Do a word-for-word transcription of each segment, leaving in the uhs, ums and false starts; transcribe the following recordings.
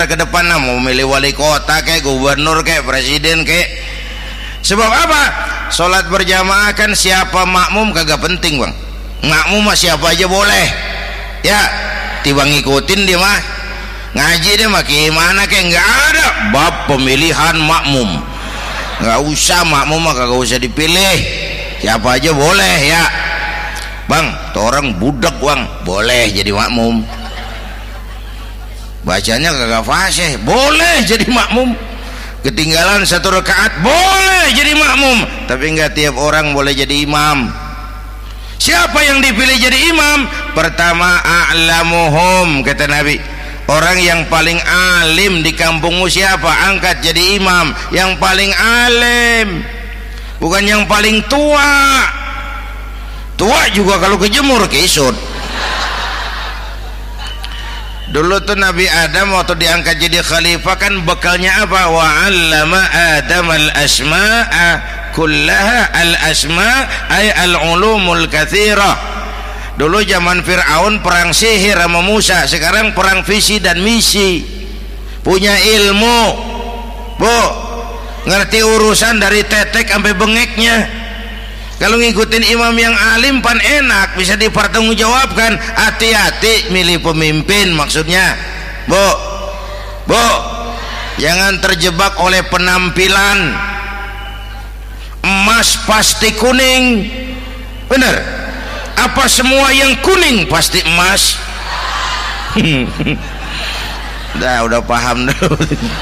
muter ke depan, nah, mau milih wali kota kayak gubernur kayak presiden kayak. Sebab apa? Sholat berjamaah kan siapa makmum kagak penting bang. Makmum mah siapa aja boleh ya, tiba ngikutin dia mah. Ngaji dia mah gimana kayak nggak ada bab pemilihan makmum, nggak usah makmum mah kagak usah dipilih, siapa aja boleh ya bang. Tuh orang budak bang boleh jadi makmum, bacanya kagak fasih boleh jadi makmum, ketinggalan satu rakaat boleh jadi makmum, tapi nggak tiap orang boleh jadi imam. Siapa yang dipilih jadi imam? Pertama a'lamuhum, kata Nabi, orang yang paling alim di kampungmu siapa? Angkat jadi imam. Yang paling alim, bukan yang paling tua. Tua juga kalau kejemur kisut. Dulu tuh Nabi Adam waktu diangkat jadi khalifah kan bekalnya apa? Wa 'allama Adam al-asma'a kullaha. Al-asma' ay al-ulumul katsirah. Dulu zaman Fir'aun perang sihir sama Musa, sekarang perang visi dan misi. Punya ilmu, bu, ngerti urusan dari tetek sampai bengeknya. Kalau ngikutin imam yang alim pan enak, bisa dipertanggungjawabkan. Hati-hati milih pemimpin maksudnya, bu, bu, jangan terjebak oleh penampilan. Emas pasti kuning, bener? Apa semua yang kuning pasti emas? Udah, udah paham dulu.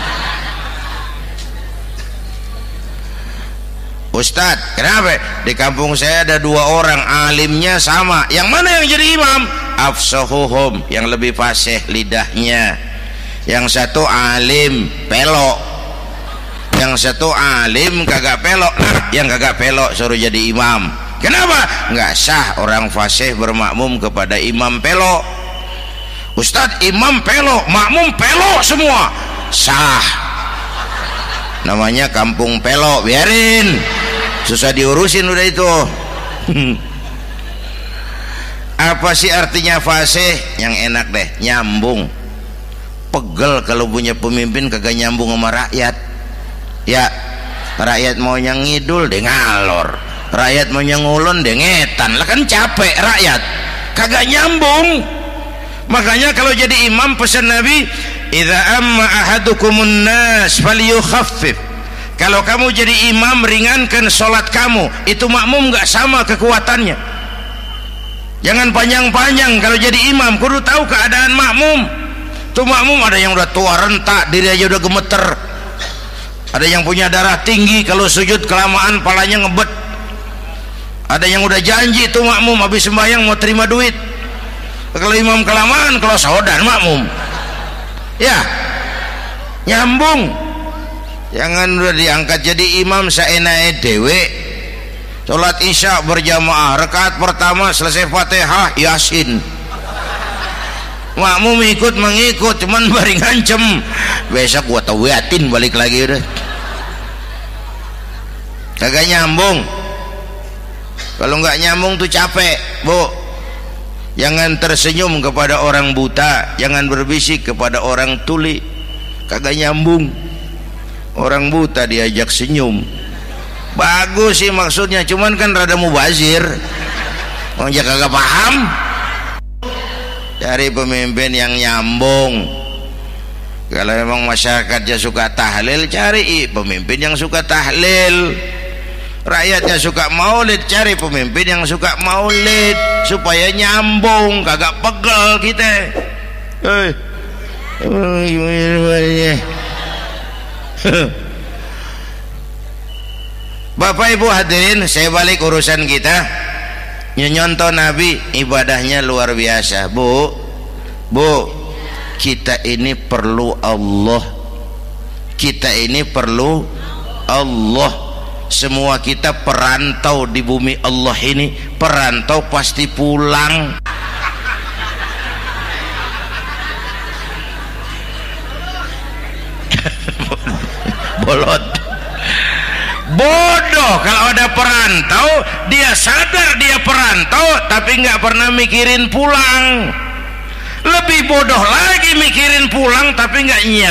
Ustadz, kenapa? Di kampung saya ada dua orang alimnya sama. Yang mana yang jadi imam? Afsahuhum, yang lebih fasih lidahnya. Yang satu alim pelok, yang satu alim kagak pelok. Nah, yang kagak pelok suruh jadi imam. Kenapa? Nggak sah orang fasih bermakmum kepada imam pelok. Ustadz, imam pelok, makmum pelok semua. Sah. Namanya kampung pelok, biarin. Susah diurusin udah itu. Apa sih artinya fasih? Yang enak deh, nyambung. Pegel kalau punya pemimpin kagak nyambung sama rakyat. Ya, rakyat mau yang ngidul deh ngalor, rakyat mau yang ngulon deh ngetan. Lah kan capek rakyat, kagak nyambung. Makanya kalau jadi imam pesan Nabi, idza amma ahadukumun nas falyukhaffif. Kalau kamu jadi imam, ringankan sholat kamu. Itu makmum nggak sama kekuatannya. Jangan panjang-panjang kalau jadi imam, kudu tahu keadaan makmum. Tuh makmum ada yang udah tua rentak, diri aja udah gemeter. Ada yang punya darah tinggi, kalau sujud kelamaan palanya ngebet. Ada yang udah janji tuh makmum habis sembahyang mau terima duit. Kalau imam kelamaan, kalau saudan makmum. Ya, nyambung. Jangan udah diangkat jadi imam saenake dewe. Salat isya berjamaah, rakaat pertama selesai Fatihah Yasin. Makmum ikut mengikut, cuman bari ngancem. Besok gua tawiatin balik lagi udah. Kagak nyambung. Kalau nggak nyambung tuh capek, bu. Jangan tersenyum kepada orang buta, jangan berbisik kepada orang tuli. Kagak nyambung. Orang buta diajak senyum, bagus sih maksudnya, cuman kan rada mubazir. Orang jaga kagak paham. Cari pemimpin yang nyambung. Kalau memang masyarakatnya suka tahlil, cari pemimpin yang suka tahlil. Rakyatnya suka maulid, cari pemimpin yang suka maulid, supaya nyambung, kagak pegel kita. Hei, Bapak Ibu hadirin, saya balik urusan kita. Nyontoh Nabi ibadahnya luar biasa, bu, bu. Kita ini perlu Allah. Kita ini perlu Allah. Semua kita perantau di bumi Allah ini. Perantau pasti pulang. Bolot, bodoh kalau ada perantau, dia sadar dia perantau tapi nggak pernah mikirin pulang. Lebih bodoh lagi mikirin pulang tapi nggak nyiap.